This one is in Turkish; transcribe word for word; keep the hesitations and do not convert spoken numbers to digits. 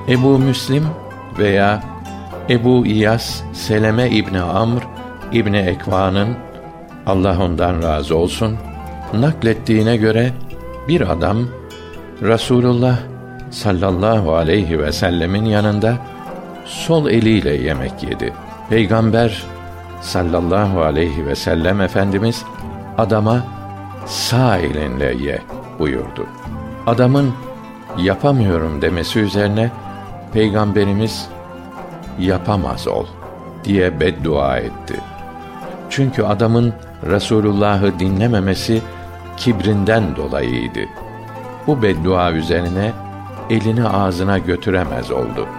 Ebu Müslim veya Ebu İyas Seleme İbni Amr İbni Ekva'nın, Allah ondan razı olsun, naklettiğine göre bir adam Rasulullah sallallahu aleyhi ve sellemin yanında sol eliyle yemek yedi. Peygamber sallallahu aleyhi ve sellem Efendimiz adama sağ elinle ye buyurdu. Adamın yapamıyorum demesi üzerine Peygamberimiz yapamaz ol diye beddua etti. Çünkü adamın Resulullah'ı dinlememesi kibrinden dolayıydı. Bu beddua üzerine elini ağzına götüremez oldu.